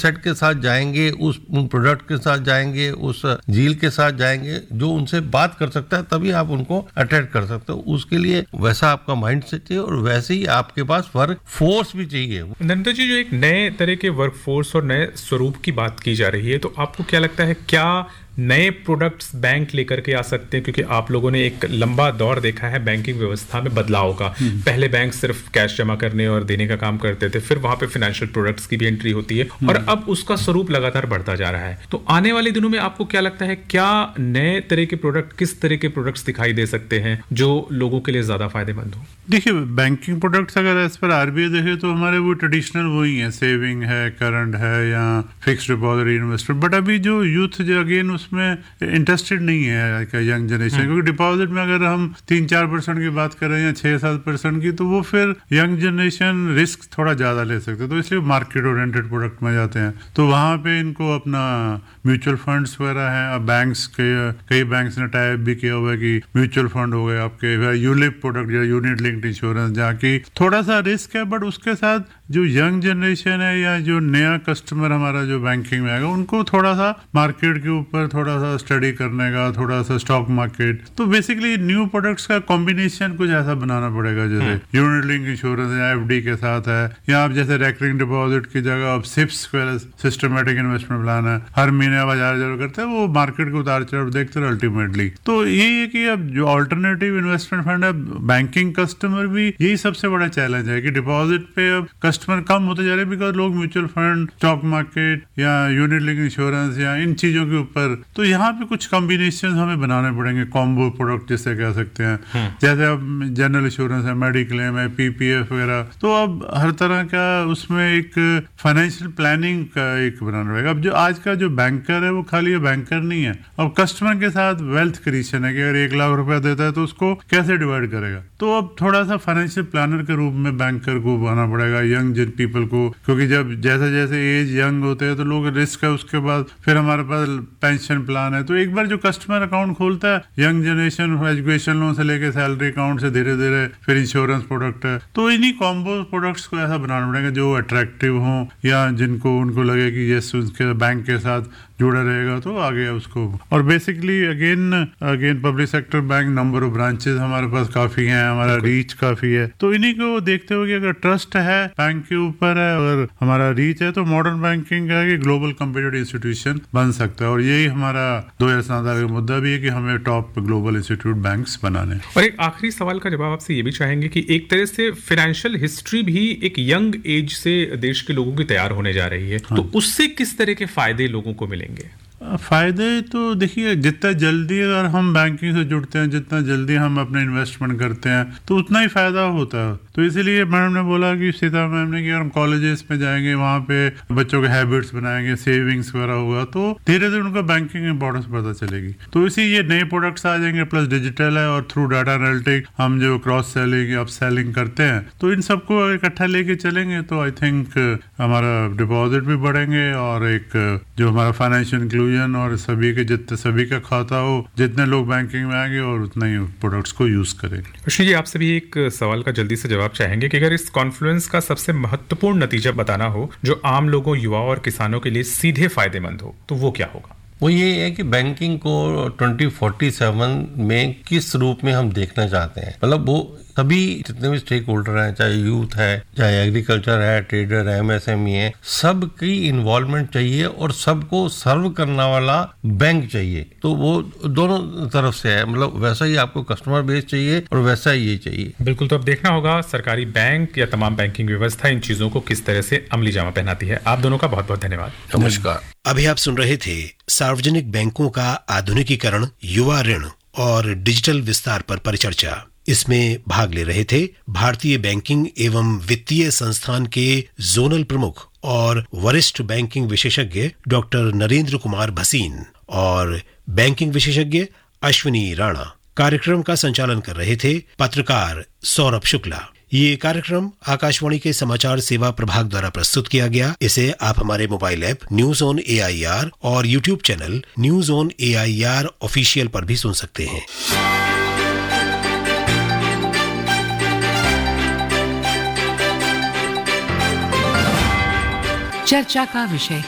Set के साथ जाएंगे, उस प्रोडक्ट के साथ जाएंगे, उस झील के साथ जाएंगे जो उनसे बात कर सकता है, तभी आप उनको अट्रैक्ट कर सकते हो। उसके लिए वैसा आपका माइंड सेट चाहिए और वैसे ही आपके पास वर्क फोर्स भी चाहिए। नरेंद्र जी, जो एक नए तरह के वर्क फोर्स और नए स्वरूप की बात की जा रही है, तो आपको क्या लगता है क्या नए प्रोडक्ट्स बैंक लेकर के आ सकते हैं? क्योंकि आप लोगों ने एक लंबा दौर देखा है बैंकिंग व्यवस्था में बदलाव का। पहले बैंक सिर्फ कैश जमा करने और देने का काम करते थे, फिर वहां पे फाइनेंशियल प्रोडक्ट्स की भी एंट्री होती है और अब उसका स्वरूप लगातार बढ़ता जा रहा है। तो आने वाले दिनों में आपको क्या लगता है क्या नए तरह के प्रोडक्ट, किस तरह के प्रोडक्ट्स दिखाई दे सकते हैं जो लोगों के लिए ज्यादा फायदेमंद हो? देखिए, बैंकिंग प्रोडक्ट्स अगर एज पर आरबीआई देखे तो हमारे वो ट्रेडिशनल वही है, सेविंग है, करंट है या फिक्स्ड डिपॉजिट, इन्वेस्टमेंट। बट अभी जो यूथ जो अगेन उसमें इंटरेस्टेड नहीं है यंग जनरेशन, क्योंकि डिपॉजिट में अगर हम 3-4% की बात करें या 6-7% की, तो वो फिर यंग जनरेशन रिस्क थोड़ा ज्यादा ले सकते हैं, तो इसलिए मार्केट ओरिएंटेड प्रोडक्ट में जाते हैं। तो वहां पे इनको अपना म्यूचुअल फंड्स वगैरह हैं, बैंक्स के कई बैंक्स ने टाइप भी किया हुआ है कि म्यूचुअल फंड हो गए आपके, यूलिप प्रोडक्ट या यूनिट लिंक्ड इंश्योरेंस, जहाँ की थोड़ा सा रिस्क है, बट उसके साथ जो यंग जनरेशन है या जो नया कस्टमर हमारा जो बैंकिंग में आएगा, उनको थोड़ा सा मार्केट के ऊपर थोड़ा सा स्टडी करने का, थोड़ा सा स्टॉक मार्केट, तो बेसिकली न्यू प्रोडक्ट्स का कॉम्बिनेशन कुछ ऐसा बनाना पड़ेगा, जैसे यूनिट लिंक इंश्योरेंस या एफडी के साथ है, या आप जैसे रेकरिंग डिपॉजिट की जगह आप सिप्स सिस्टमेटिक इन्वेस्टमेंट प्लान है, हर महीने आप 1000 करते हैं, वो मार्केट के उतार चढ़ाव देखते हैं अल्टीमेटली। तो यही है कि अब जो ऑल्टरनेटिव इन्वेस्टमेंट फंड है, बैंकिंग कस्टमर भी यही सबसे बड़ा चैलेंज है कि डिपॉजिट पे अब कस्टमर कम होते जा रहे हैं, बिकॉज लोग म्यूचुअल फंड, स्टॉक मार्केट या यूनिट लिंक इंश्योरेंस या इन चीजों के ऊपर, तो यहाँ पे कुछ कॉम्बिनेशन हमें बनाने पड़ेंगे, कॉम्बो प्रोडक्ट जिसे कह सकते हैं, जैसे अब जनरल इंश्योरेंस है, मेडिक्लेम है, पीपीएफ वगैरह। तो अब हर तरह का उसमें एक फाइनेंशियल प्लानिंग का एक बनाना पड़ेगा। अब जो आज का जो बैंकर है वो खाली बैंकर नहीं है, अब कस्टमर के साथ वेल्थ क्रिएशन है कि अगर 1 लाख रुपया देता है तो उसको कैसे डिवाइड करेगा। तो अब थोड़ा सा फाइनेंशियल प्लानर के रूप में बैंकर को बनाना पड़ेगा, यंग जिन पीपल को, क्योंकि जब जैसे जैसे एज यंग होते हैं तो लोग रिस्क है, उसके बाद फिर हमारे पास पेंशन प्लान है। तो एक बार जो कस्टमर अकाउंट खोलता है, यंग जनरेशन एजुकेशन लोन से लेके सैलरी अकाउंट से धीरे धीरे फिर इंश्योरेंस प्रोडक्ट है, तो इन्हीं कॉम्बो प्रोडक्ट्स को ऐसा बनाना पड़ेगा जो अट्रैक्टिव हो या जिनको उनको लगे कि यस उसके बैंक के साथ जुड़ा रहेगा तो आगे उसको। और basically again public sector bank, number of branches हमारे पास काफी हैं, हमारा रीच काफी है, तो इन्हीं को देखते हुए अगर ट्रस्ट है बैंक के ऊपर है और हमारा रीच है, तो मॉडर्न बैंकिंग का कि ग्लोबल कम्पिटिटिव इंस्टीट्यूशन बन सकता है। और यही हमारा 2017 का मुद्दा भी है कि हमें टॉप ग्लोबल इंस्टीट्यूट बैंक्स बनाने। और एक आखिरी सवाल का जवाब आपसे ये भी चाहेंगे कि एक तरह से फाइनेंशियल हिस्ट्री भी एक यंग एज से देश के लोगों की तैयार होने जा रही है, तो उससे किस तरह के फायदे लोगों को मिलेंगे? फायदे तो देखिए, जितना जल्दी अगर हम बैंकिंग से जुड़ते हैं, जितना जल्दी हम अपने इन्वेस्टमेंट करते हैं, तो उतना ही फायदा होता है। तो इसीलिए मैडम ने बोला कि सीता मैम ने कि हम कॉलेजेस में जाएंगे, वहाँ पे बच्चों के हैबिट्स बनाएंगे, सेविंग्स वगैरह होगा, तो धीरे धीरे उनको बैंकिंग इंपॉर्टेंस पता चलेगी। तो इसी ये नए प्रोडक्ट्स आ जाएंगे, प्लस डिजिटल है और थ्रू डाटा एनालिटिक हम जो क्रॉस सेलिंग, अप सेलिंग करते हैं, तो इन सबको इकट्ठा लेके चलेंगे तो आई थिंक हमारा डिपॉजिट भी बढ़ेंगे और एक जो हमारा फाइनेंशियल इंक्लूजन और सभी का खाता हो, जितने लोग बैंकिंग में आएंगे और उतना ही प्रोडक्ट्स को यूज करेंगे। अश्विनी जी, आपसे भी एक सवाल का जल्दी से जवाब चाहेंगे कि अगर इस कॉन्फ्लुएंस का सबसे महत्वपूर्ण नतीजा बताना हो जो आम लोगों, युवाओं और किसानों के लिए सीधे फायदेमंद हो, तो वो क्या होगा? वो ये है कि बैंकिंग को 2047 में किस रूप में हम देखना चाहते हैं। मतलब वो सभी जितने भी स्टेक होल्डर हैं, चाहे यूथ है, चाहे एग्रीकल्चर है, ट्रेडर है, एमएसएमई है, सबकी इन्वॉल्वमेंट चाहिए और सबको सर्व करने वाला बैंक चाहिए। तो वो दोनों तरफ से है, मतलब वैसा ही आपको कस्टमर बेस चाहिए और वैसा ही ये चाहिए। बिल्कुल, तो अब देखना होगा सरकारी बैंक या तमाम बैंकिंग व्यवस्था इन चीजों को किस तरह से अमली जामा पहनाती है। आप दोनों का बहुत बहुत धन्यवाद। नमस्कार। अभी आप सुन रहे थे सार्वजनिक बैंकों का आधुनिकीकरण, युवा ऋण और डिजिटल विस्तार पर परिचर्चा। इसमें भाग ले रहे थे भारतीय बैंकिंग एवं वित्तीय संस्थान के जोनल प्रमुख और वरिष्ठ बैंकिंग विशेषज्ञ डॉक्टर नरेंद्र कुमार भसीन और बैंकिंग विशेषज्ञ अश्विनी राणा। कार्यक्रम का संचालन कर रहे थे पत्रकार सौरभ शुक्ला। ये कार्यक्रम आकाशवाणी के समाचार सेवा प्रभाग द्वारा प्रस्तुत किया गया। इसे आप हमारे mobile app news on AIR और YouTube channel news on AIR official पर भी सुन सकते हैं। चर्चा का विषय